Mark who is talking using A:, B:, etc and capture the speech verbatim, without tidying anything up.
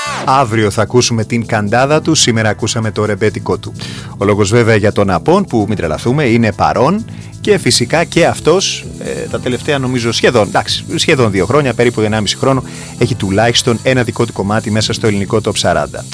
A: Αύριο θα ακούσουμε την καντάδα του, σήμερα ακούσαμε το ρεμπέτικο του. Ο λόγος βέβαια για τον Απόν, που μην τρελαθούμε, είναι παρόν και φυσικά και αυτός ε, τα τελευταία νομίζω σχεδόν, εντάξει, σχεδόν δύο χρόνια, περίπου ενάμιση χρόνο, έχει τουλάχιστον ένα δικό του κομμάτι μέσα στο ελληνικό Top σαράντα.